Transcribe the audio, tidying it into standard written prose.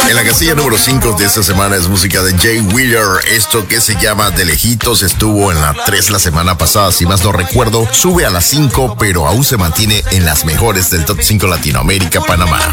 En la casilla número 5 de esta semana es música de Jay Wheeler. Esto que se llama De Lejitos estuvo en la 3 la semana pasada, si más no recuerdo. Sube a la 5, pero aún se mantiene en las mejores del Top 5 Latinoamérica, Panamá.